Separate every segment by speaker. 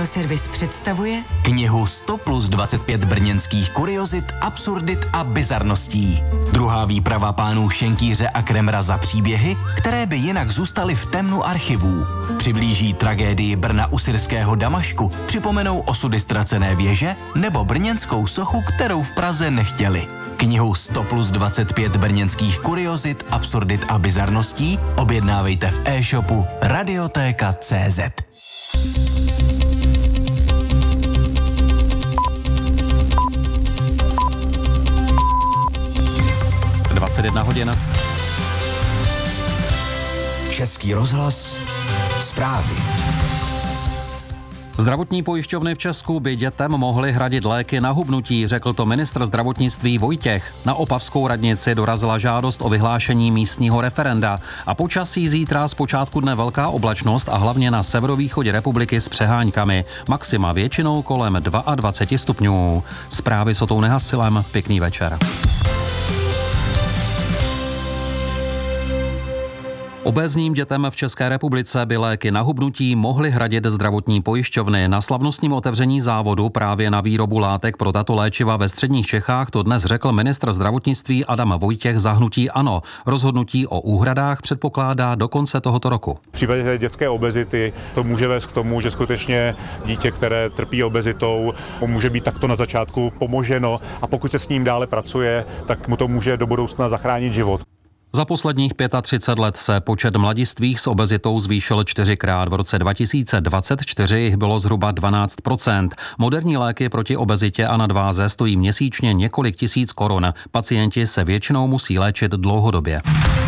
Speaker 1: Radioservis představuje
Speaker 2: knihu 100 plus 25 brněnských kuriozit, absurdit a bizarností. Druhá výprava pánů Šenkýře a Kremra za příběhy, které by jinak zůstaly v temnu archivů. Přiblíží tragédii Brna u syrského Damašku, připomenou osudy ztracené věže nebo brněnskou sochu, kterou v Praze nechtěli. Knihu 100 plus 25 brněnských kuriozit, absurdit a bizarností objednávejte v e-shopu Radiotéka.cz.
Speaker 3: 21 hodin.
Speaker 4: Český rozhlas, zprávy.
Speaker 3: Zdravotní pojišťovny v Česku by dětem mohly hradit léky na hubnutí, řekl to ministr zdravotnictví Vojtěch. Na opavskou radnici dorazila žádost o vyhlášení místního referenda a počasí zítra z počátku dne velká oblačnost a hlavně na severovýchodě republiky s přeháňkami. Maxima většinou kolem 22 stupňů. Zprávy s Otou Nehasilem, pěkný večer. Obézním dětem v České republice by léky na hubnutí mohly hradit zdravotní pojišťovny. Na slavnostním otevření závodu právě na výrobu látek pro tato léčiva ve středních Čechách to dnes řekl ministr zdravotnictví Adam Vojtěch za hnutí ANO. Rozhodnutí o úhradách předpokládá do konce tohoto roku.
Speaker 5: V případě dětské obezity to může vést k tomu, že skutečně dítě, které trpí obezitou, může být takto na začátku pomoženo a pokud se s ním dále pracuje, tak mu to může do budoucna zachránit život.
Speaker 3: Za posledních 35 let se počet mladistvých s obezitou zvýšil 4krát. V roce 2024 jich bylo zhruba 12%. Moderní léky proti obezitě a nadváze stojí měsíčně několik tisíc korun. Pacienti se většinou musí léčit dlouhodobě.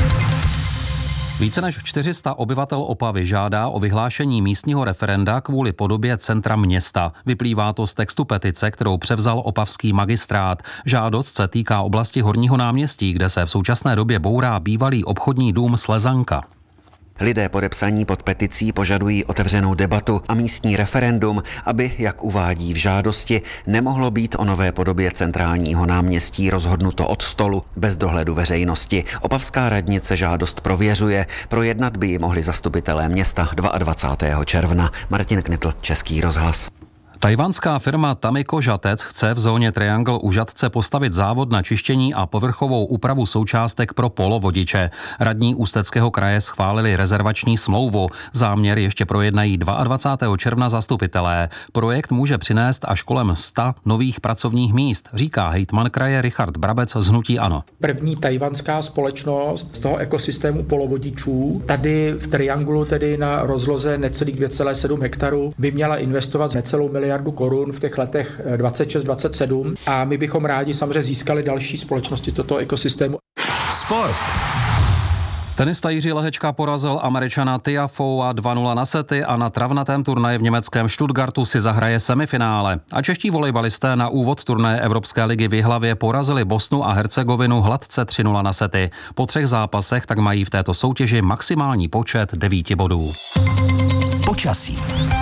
Speaker 3: Více než 400 obyvatel Opavy žádá o vyhlášení místního referenda kvůli podobě centra města. Vyplývá to z textu petice, kterou převzal opavský magistrát. Žádost se týká oblasti Horního náměstí, kde se v současné době bourá bývalý obchodní dům Slezanka.
Speaker 6: Lidé podepsaní pod peticí požadují otevřenou debatu a místní referendum, aby, jak uvádí v žádosti, nemohlo být o nové podobě centrálního náměstí rozhodnuto od stolu bez dohledu veřejnosti. Opavská radnice žádost prověřuje. Projednat by ji mohli zastupitelé města 22. června. Martin Knitl, Český rozhlas.
Speaker 3: Tajvanská firma Tamiko Žatec chce v zóně Triangle u Žatce postavit závod na čištění a povrchovou úpravu součástek pro polovodiče. Radní Ústeckého kraje schválili rezervační smlouvu. Záměr ještě projednají 22. června zastupitelé. Projekt může přinést až kolem 100 nových pracovních míst, říká hejtman kraje Richard Brabec z hnutí ANO.
Speaker 7: První tajvanská společnost z toho ekosystému polovodičů tady v Trianglu, tedy na rozloze necelých 2,7 hektarů, by měla investovat necelou miliardu korun v těch letech 26-27 a my bychom rádi samozřejmě získali další společnosti toto ekosystému.
Speaker 4: Sport.
Speaker 3: Tenista Jiří Lehečka porazil Američana Tiafou 2-0 na sety a na travnatém turnaji v německém Stuttgartu si zahraje semifinále. A čeští volejbalisté na úvod turnaje Evropské ligy v Jihlavě porazili Bosnu a Hercegovinu hladce 3-0 na sety. Po 3 zápasech tak mají v této soutěži maximální počet 9 bodů.
Speaker 4: Počasí.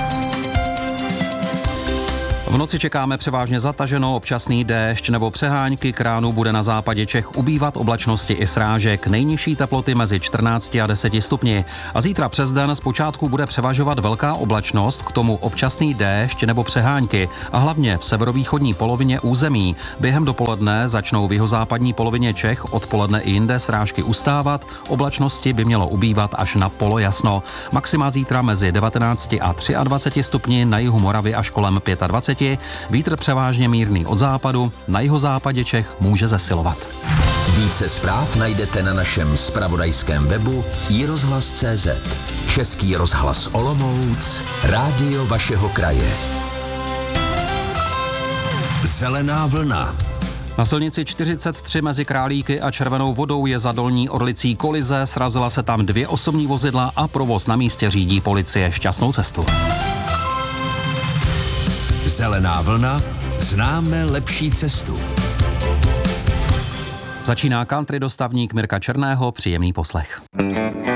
Speaker 3: V noci čekáme převážně zataženo, občasný déšť nebo přehánky, kránů bude na západě Čech ubývat oblačnosti i srážek, nejnižší teploty mezi 14 a 10 stupni. A zítra přes den zpočátku bude převažovat velká oblačnost, k tomu občasný déšť nebo přehánky a hlavně v severovýchodní polovině území. Během dopoledne začnou v jihozápadní polovině Čech, odpoledne i jinde srážky ustávat, oblačnosti by mělo ubývat až na polojasno. Maxima zítra mezi 19 a 23 stupni, na jihu Moravy až kolem 25. Vítr převážně mírný od západu, na jihozápadě Čech může zesilovat.
Speaker 4: Více zpráv najdete na našem zpravodajském webu iRozhlas.cz. Český rozhlas Olomouc, rádio vašeho kraje. Zelená vlna.
Speaker 3: Na silnici 43 mezi Králíky a Červenou Vodou je za Dolní Orlicí kolize, srazila se tam 2 osobní vozidla a provoz na místě řídí policie. Šťastnou cestu.
Speaker 4: Zelená vlna, známe lepší cestu.
Speaker 3: Začíná country dostavník Mirka Černého, příjemný poslech.